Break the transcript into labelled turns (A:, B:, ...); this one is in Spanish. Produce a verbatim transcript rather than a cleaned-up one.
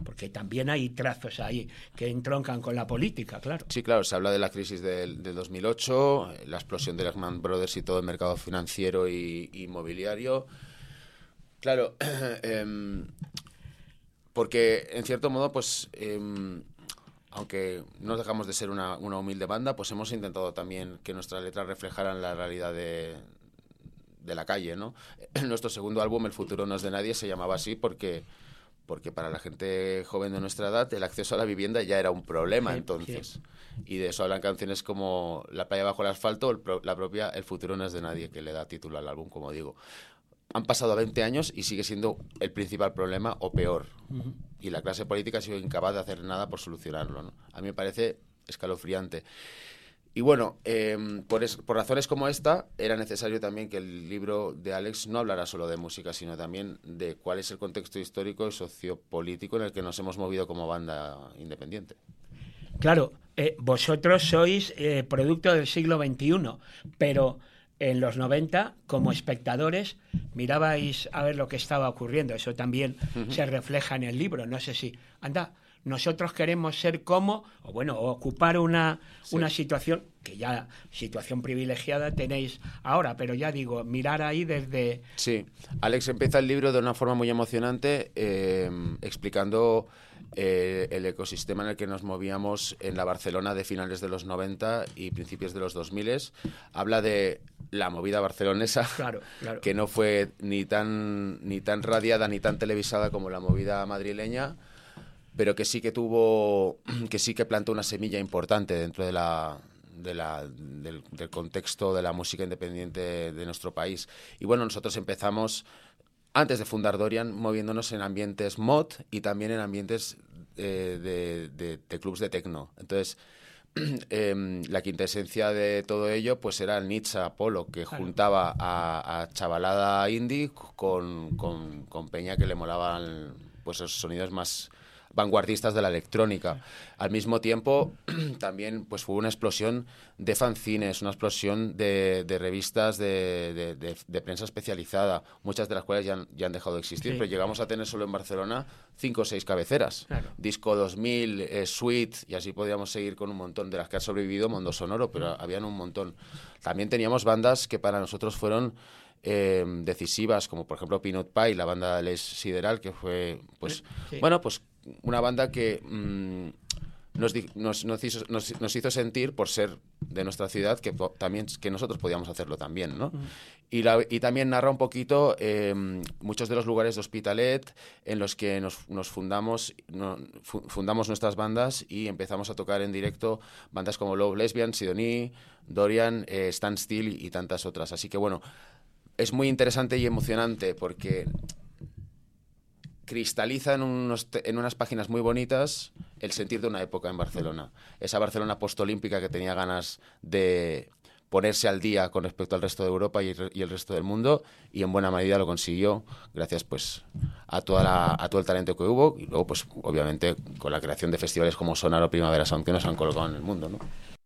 A: porque también hay trazos ahí que entroncan con la política, claro.
B: Sí, claro, se habla de la crisis del, del dos mil ocho, la explosión de Lehman Brothers y todo el mercado financiero y, y inmobiliario. Claro, eh, porque en cierto modo, pues, eh, aunque no dejamos de ser una, una humilde banda, pues hemos intentado también que nuestras letras reflejaran la realidad de, de la calle, ¿no? Nuestro segundo álbum, El futuro no es de nadie, se llamaba así porque... porque para la gente joven de nuestra edad el acceso a la vivienda ya era un problema, sí, entonces. Sí. Y de eso hablan canciones como La playa bajo el asfalto, el pro, la propia El futuro no es de nadie, que le da título al álbum, como digo. Han pasado veinte años y sigue siendo el principal problema o peor. Uh-huh. Y la clase política ha sido incapaz de hacer nada por solucionarlo, ¿no? A mí me parece escalofriante. Y bueno, eh, por, es, por razones como esta, era necesario también que el libro de Alex no hablara solo de música, sino también de cuál es el contexto histórico y sociopolítico en el que nos hemos movido como banda independiente.
A: Claro, eh, vosotros sois eh, producto del siglo veintiuno, pero en los noventa, como espectadores, mirabais a ver lo que estaba ocurriendo. Eso también uh-huh. se refleja en el libro. No sé si... Anda... Nosotros queremos ser como, o bueno, ocupar una, sí. una situación, que ya situación privilegiada tenéis ahora, pero ya digo, mirar ahí desde...
B: Sí, Alex empieza el libro de una forma muy emocionante, eh, explicando eh, el ecosistema en el que nos movíamos en la Barcelona de finales de los noventa y principios de los dos mil. Habla de la movida barcelonesa,
A: claro, claro.
B: que no fue ni tan, ni tan radiada ni tan televisada como la movida madrileña, pero que sí que tuvo, que sí que plantó una semilla importante dentro de la, de la, del, del contexto de la música independiente de nuestro país. Y bueno, nosotros empezamos, antes de fundar Dorian, moviéndonos en ambientes mod y también en ambientes eh, de, de, de clubs de techno. Entonces, eh, la quintesencia de todo ello pues era el Nietzsche Apolo, que claro. juntaba a, a chavalada indie con, con, con peña que le molaban pues esos sonidos más vanguardistas de la electrónica. Al mismo tiempo, también pues hubo una explosión de fanzines, una explosión de, de revistas de, de, de, de prensa especializada, muchas de las cuales ya han, ya han dejado de existir, sí. pero llegamos a tener solo en Barcelona cinco o seis cabeceras. Claro. Disco dos mil, eh, Suite, y así podíamos seguir con un montón, de las que ha sobrevivido Mundo Sonoro, pero mm. habían un montón. También teníamos bandas que para nosotros fueron Eh, decisivas, como por ejemplo Peanut Pie, la banda de Les Sideral, que fue pues sí. bueno pues una banda que mmm, nos, nos, nos, hizo, nos, nos hizo sentir, por ser de nuestra ciudad, que también que nosotros podíamos hacerlo también, ¿no? Mm. Y, la, y también narra un poquito eh, muchos de los lugares de Hospitalet en los que nos, nos fundamos no, fu, fundamos nuestras bandas y empezamos a tocar en directo bandas como Love Lesbian, Sidonie, Dorian, eh, Stand Still y, y tantas otras. Así que bueno, es muy interesante y emocionante porque cristaliza en, unos te- en unas páginas muy bonitas el sentir de una época en Barcelona. Esa Barcelona postolímpica que tenía ganas de ponerse al día con respecto al resto de Europa y, re- y el resto del mundo, y en buena medida lo consiguió gracias pues a, toda la, a todo el talento que hubo, y luego pues obviamente con la creación de festivales como Sonar o Primavera Sound, que nos han colocado en el mundo, ¿no?